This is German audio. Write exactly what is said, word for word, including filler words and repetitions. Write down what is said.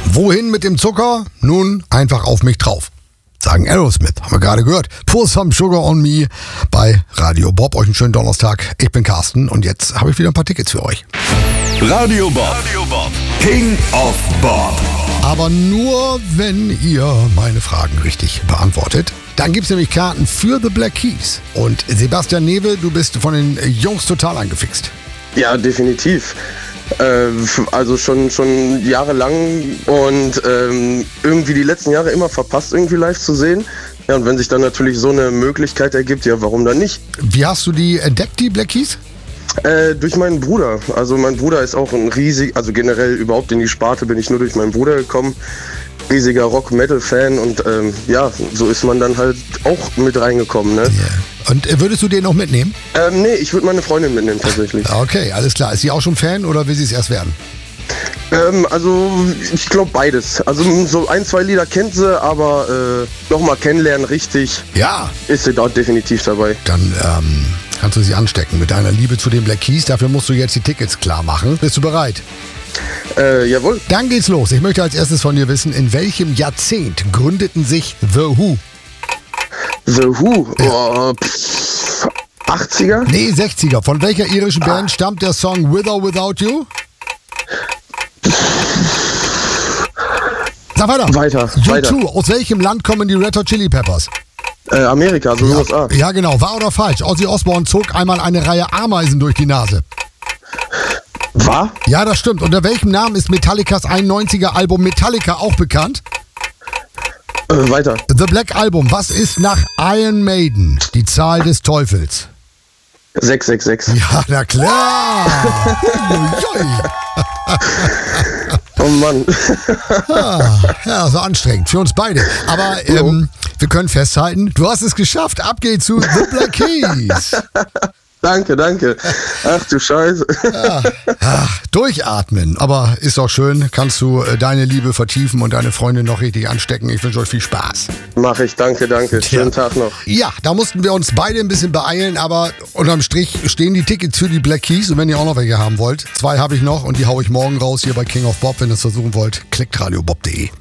Wohin mit dem Zucker? Nun, einfach auf mich drauf. Sagen Aerosmith, haben wir gerade gehört. Pour some sugar on me bei Radio Bob. Euch einen schönen Donnerstag. Ich bin Carsten und jetzt habe ich wieder ein paar Tickets für euch. Radio Bob, Radio Bob. King of Bob. Aber nur, wenn ihr meine Fragen richtig beantwortet. Dann gibt es nämlich Karten für The Black Keys. Und Sebastian Newe, du bist von den Jungs total angefixt. Ja, definitiv. Äh, also schon, schon jahrelang und ähm, irgendwie die letzten Jahre immer verpasst, irgendwie live zu sehen. Ja, und wenn sich dann natürlich so eine Möglichkeit ergibt, ja, warum dann nicht? Wie hast du die entdeckt, die Black Keys? Äh, durch meinen Bruder. Also mein Bruder ist auch ein riesig, also generell überhaupt in die Sparte bin ich nur durch meinen Bruder gekommen. Riesiger Rock-Metal-Fan und ähm, ja, so ist man dann halt auch mit reingekommen, ne? Yeah. Und äh, würdest du den noch mitnehmen? Ähm, nee, ich würde meine Freundin mitnehmen tatsächlich. Okay, alles klar. Ist sie auch schon Fan oder will sie es erst werden? Ähm, also ich glaube beides. Also so ein, zwei Lieder kennt sie, aber äh, nochmal kennenlernen richtig, Ja. ist sie dort definitiv dabei. Dann ähm, kannst du sie anstecken mit deiner Liebe zu den Black Keys. Dafür musst du jetzt die Tickets klar machen. Bist du bereit? Äh, jawohl. Dann geht's los. Ich möchte als erstes von dir wissen, in welchem Jahrzehnt gründeten sich The Who? The Who, oh, pff, achtziger? Nee, sechziger. Von welcher irischen Band stammt der Song With or Without You? Sag weiter. Weiter, U zwei. weiter. Aus welchem Land kommen die Red Hot Chili Peppers? Äh, Amerika, also U S A. Ja, ja, genau. Wahr oder falsch? Ozzy Osbourne zog einmal eine Reihe Ameisen durch die Nase. War? Ja, das stimmt. Unter welchem Namen ist Metallicas einundneunziger Album Metallica auch bekannt? Äh, weiter. The Black Album. Was ist nach Iron Maiden die Zahl des Teufels? sechs sechs sechs. Ja, na klar. Uiui. Oh Mann. Ah, ja, so anstrengend für uns beide. Aber ähm, wir können festhalten, du hast es geschafft. Ab geht's zu The Black Keys. Danke, danke. Ach du Scheiße. Ja. Ach, durchatmen. Aber ist doch schön. Kannst du äh, deine Liebe vertiefen und deine Freundin noch richtig anstecken. Ich wünsche euch viel Spaß. Mach ich, danke, danke. Schönen Ja. Tag noch. Ja, da mussten wir uns beide ein bisschen beeilen, aber unterm Strich stehen die Tickets für die Black Keys. Und wenn ihr auch noch welche haben wollt, zwei habe ich noch und die haue ich morgen raus hier bei King of Bob. Wenn ihr es versuchen wollt, klickt radiobob punkt de.